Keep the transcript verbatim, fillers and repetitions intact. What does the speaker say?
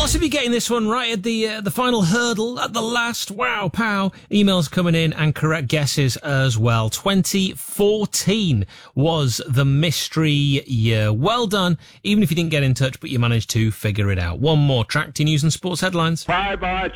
Lots of you getting this one right at the uh, the final hurdle, at the last. Wow, pow. Emails coming in and correct guesses as well. twenty fourteen was the mystery year. Well done, even if you didn't get in touch, but you managed to figure it out. One more track to news and sports headlines. Bye-bye.